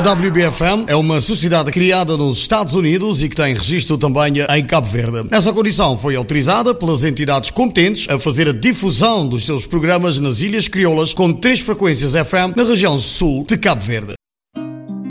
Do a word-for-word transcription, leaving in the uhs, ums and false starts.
W B F M é uma sociedade criada nos Estados Unidos e que tem registro também em Cabo Verde. Nessa condição foi autorizada pelas entidades competentes a fazer a difusão dos seus programas nas Ilhas Crioulas com três frequências F M na região sul de Cabo Verde.